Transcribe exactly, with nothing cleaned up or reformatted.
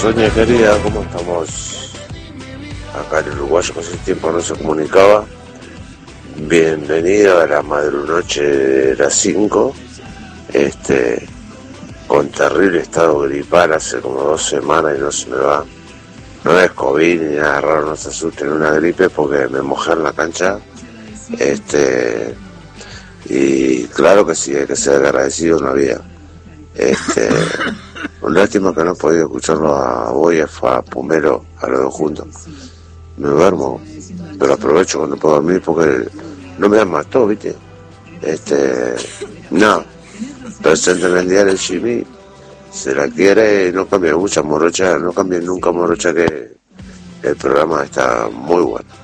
Sonia querida, ¿cómo estamos? Acá en Uruguay, que hace tiempo no se comunicaba. Bienvenida a la madrunoche de las cinco. Este, con terrible estado gripal hace como dos semanas y no se me va. No es COVID ni nada raro, no se asusten, una gripe porque me mojé en la cancha. Este, y claro que sí, hay que ser agradecido en la vida. Este, una lástima que no he podido escucharlo a Boya, a Pumero, a los dos juntos. Me duermo, pero aprovecho cuando puedo dormir porque no me han matado, ¿viste? Este, no, presente en el día del Jimmy, se la quiere, no cambia mucha morocha, no cambia nunca morocha, que el programa está muy bueno.